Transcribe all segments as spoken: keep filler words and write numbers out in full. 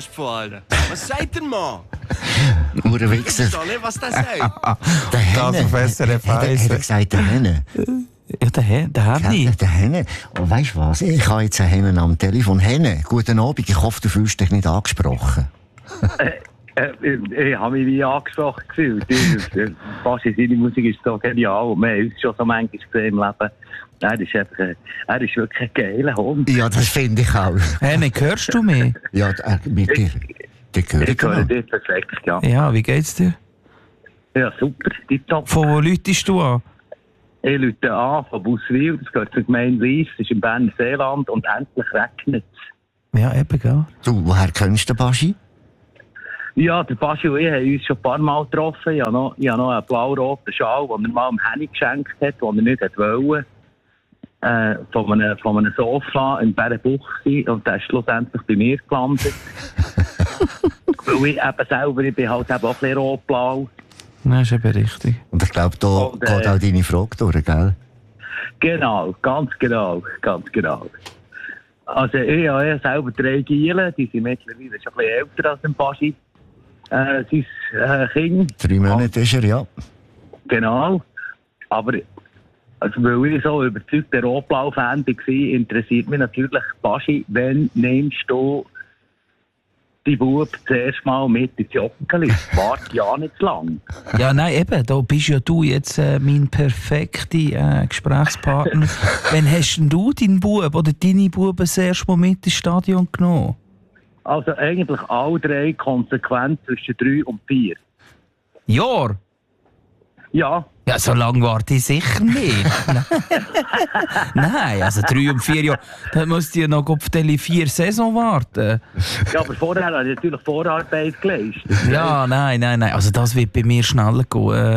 Wurst von allen. Was sagt der Mann? Uhrenwichser. Ich weiß nicht, was der sagt. Der Henne. Das auf S R F Hat er eins. hat er gesagt, der Henne? Ja, der Herr, der Herr Ja, nicht. der Henne. Und weißt du was? Ich habe jetzt einen Hennen am Telefon. Henne, guten Abend. Ich hoffe, du fühlst dich nicht angesprochen. Äh, ich, ich habe mich nie angesprochen gefühlt. Fast seine Musik ist so genial. Und wir haben uns schon so manchmal gesehen im Leben. Er ist, einfach ein, er ist wirklich ein geiler Hund. Ja, das finde ich auch. Henne, hörst du mich? Ja, äh, mit dir. Die gehört Ich höre dich perfekt, ja. Ja, wie geht's dir? Ja, super, tipptopp. Von wo läutest du an? Ich rufe an von Buswil, das gehört zur Gemeinde Lies, das ist im Berner Seeland und endlich regnet es. Ja, eben, gell? Du, woher kennst du den Baschi? Ja, der Baschi und ich haben uns schon ein paar Mal getroffen. Ich habe noch, ich habe noch einen blau-roten Schal, den er mal dem Henny geschenkt hat, den er nicht wollte. Äh, von, einem, von einem Sofa in Bärenbuch und der ist schlussendlich bei mir gelandet. Weil ich eben selber, ich bin halt eben auch ein bisschen rot-blau. Nein, ist eben richtig. Und ich glaube, da Und, äh, geht auch deine Frage durch, gell? Genau, ganz genau, ganz genau. Also ich habe ja selber drei Gielen, die sind mittlerweile schon ein bisschen älter als ein Baschi. Äh, sein äh, Kind. Drei Monate ist er, ja. Genau. Aber also, weil ich so überzeugter Rotblau-Fan war, interessiert mich natürlich, Baschi, wenn nimmst du die Bub zuerst mal mit ins Joggeli? Warte ja nicht zu lang. Ja, nein, eben, da bist ja du jetzt äh, mein perfekter äh, Gesprächspartner. Wann hast denn du deinen Bub oder deine Buben das erste Mal mit ins Stadion genommen? Also eigentlich alle drei konsequent zwischen drei und vier. Jahr? Ja. Ja, so lange warte ich sicher nicht. Nein, also drei und vier Jahre. Dann musst du ja noch auf die vier Saison warten. Ja, aber vorher habe ich natürlich Vorarbeit geleistet. Ja, nein, nein, nein. Also das wird bei mir schneller gehen. Äh,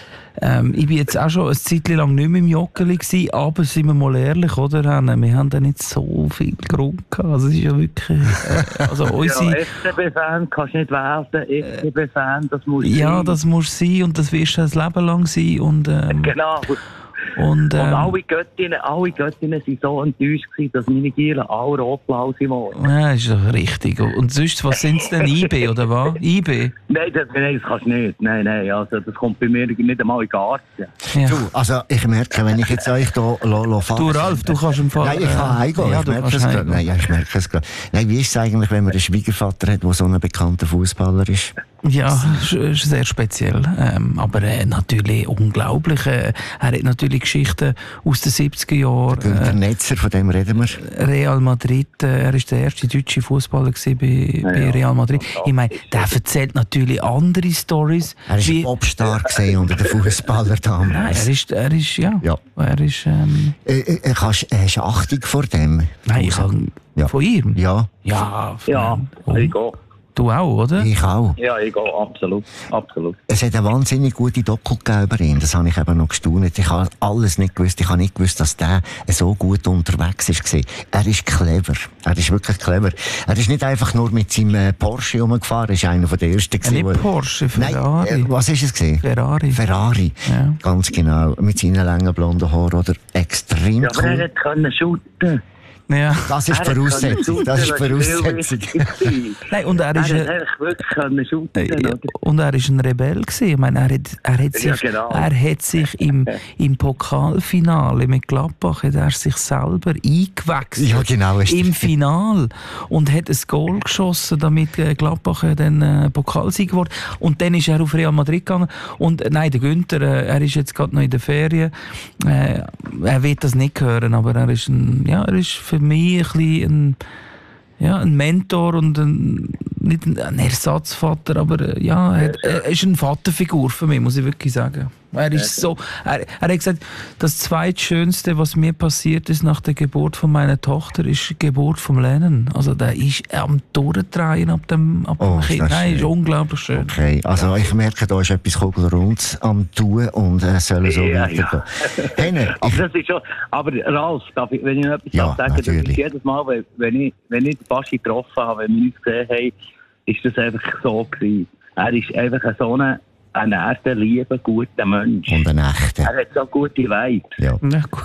ähm, ich war jetzt auch schon eine Zeit lang nicht mehr im Joggeli gewesen, aber sind wir mal ehrlich, oder? Wir haben da nicht so viel Grund gehabt. Also es ist ja wirklich... Äh, also unsere, Ja, F C B-Fan kannst du nicht werden. F C B-Fan, das muss ja, sein. das muss sein und das wirst du ein Leben lang sein. Und, ähm, Genau. und, ähm, Und alle Göttinnen, alle Göttinnen waren so enttäuscht gewesen, dass meine Gielen alle rotblau sind. ja, ist doch richtig. Und sonst, was sind es denn? I B oder was? I B? Nein, das, nein, das kannst du nicht. Nein, nein, also das kommt bei mir nicht einmal in den Garten. Ja. Du, also ich merke, wenn ich jetzt euch hier lo, lo fahren... Du, Ralf, du kannst im Fall... Nein, ich kann heimgehen, Ja, ich du merke kannst es gerade. heimgehen. Nein, ja, ich merke es gerade. Nein, wie ist es eigentlich, wenn man einen Schwiegervater hat, der so ein bekannter Fußballer ist? Ja, ist, ist sehr speziell. Ähm, aber äh, natürlich unglaublich. Äh, er hat natürlich Geschichten aus den siebziger Jahren. Günther Äh, Netzer, von dem reden wir. Real Madrid, äh, er war der erste deutsche Fußballer bei, Ja, bei ja. Real Madrid. Ich meine, der erzählt natürlich andere Storys. Er war ein Popstar gesehen unter den Fußballern Nein, damals. er ist, er ist, ja. Ja. Er ist, ähm, Äh, äh, hast, hast du Achtung vor dem? nein, ich kann, Ja. von ihm? Ja, Ja, Ja, von- ich gehe. du auch, oder? ich auch. Ja, ich gehe, absolut. absolut. Es hat eine wahnsinnig gute Doku gegeben über ihn. Das habe ich eben noch gestaunt. Ich habe alles nicht gewusst. Ich habe nicht gewusst, dass der so gut unterwegs war. Er ist clever. Er ist wirklich clever. Er ist nicht einfach nur mit seinem äh, Porsche rumgefahren. Er ist einer der ersten. Äh, nicht wo- Porsche, Nein, Ferrari. äh, was ist es gewesen? Ferrari. Ferrari. Ja. Ganz genau. Mit seinen langen blonden Haaren. Oder extrem Ja, aber er cool. hat können shooten. Ja. Das ist die Voraussetzung. Das ist die Voraussetzung. Nein, und er Er ist... hat äh, eigentlich wirklich können shooten. Ja, oder? und er ist ein Rebell gewesen. Ich meine, er hat, er hat Ja, sich, genau. er hat sich im, im Pokalfinale mit Gladbach hat er sich selber eingewechselt. Ja, genau, ist- Im Final. Und hat ein Goal geschossen, damit äh, Gladbach äh, dann äh, Pokalsieger wurde. Und dann ist er auf Real Madrid gegangen. Und äh, nein, der Günther, äh, er ist jetzt gerade noch in der Ferien. Äh, er wird das nicht hören, aber er ist ein, ja, er ist für mich ein bisschen ein, ja, ein Mentor und ein, nicht ein, ein Ersatzvater, aber äh, ja, er, er ist eine Vaterfigur für mich, muss ich wirklich sagen. Er ist so, er, er hat gesagt, das zweitschönste, was mir passiert ist nach der Geburt von meiner Tochter, ist die Geburt vom Lennon. Also der ist am Durchdrehen ab dem, ab Oh, dem ist Kind. das Nein, ist schön. unglaublich schön. Okay, also ich merke, da ist etwas kugelrund am Tun und es soll so Ja, weitergehen. Henne, Aber ich, das ist schon, aber Ralf, darf ich, wenn ich noch etwas Ja, darf sagen, das natürlich. ist jedes Mal, wenn, wenn ich, wenn ich den Baschi getroffen habe, wenn wir uns gesehen haben, ist das einfach so gewesen. Er ist einfach so ein, ein echter, lieber, guter Mensch. und ein echter. Er hat so gute Vibes. Ja. Ja, gut.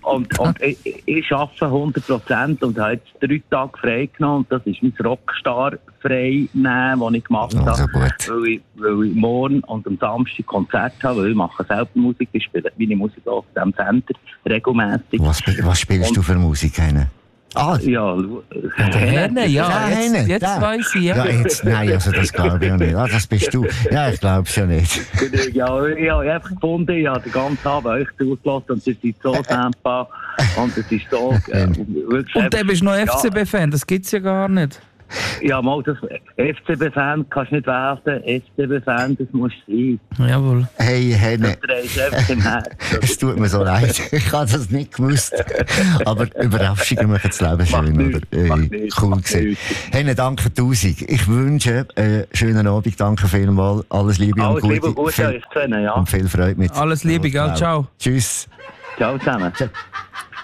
und, und ich, ich arbeite hundert Prozent und habe jetzt drei Tage frei genommen. Und das ist mein Rockstar frei nehmen, das ich gemacht habe. Also gut. Weil ich, weil ich morgen und am Samstag Konzert habe, weil ich mache selber Musik, ich spiele meine Musik auf diesem Sender regelmäßig. Was, was spielst Und- du für Musik? Heine? Ah, Ja, schau, Herne, ja, der jetzt, Heine, jetzt der. weiss ich, ja. Ja, jetzt, nein, also das glaube ich ja nicht. Ah, das bist du. Ja, ich glaube es ja nicht. Ja, ich habe einfach gefunden, ich habe den ganzen Abend euch zugelassen und ihr seid so dankbar und es ist so... Äh, wirklich Und dann bist du noch ja, F C B-Fan, das gibt's ja gar nicht. Ja, mal, das F C B-Fan kannst du nicht werden, F C B-Fan, das muss sein. Jawohl. Hey, Henne, Das dreht einfach im Herzen. es tut mir so leid. Ich habe das nicht gewusst. Aber Überraschungen machen das Leben Macht schön, nichts, oder? macht Äh, nichts, cool macht gewesen. nichts. Henne, danke tausend. Ich wünsche einen schönen Abend. Danke vielmals. Alles Liebe Alles und Liebe Gute. und Gute Viel- euch zu sehen, ja. Und viel Freude mit. Alles Liebe, gell? Ciao. Tschüss. Ciao zusammen.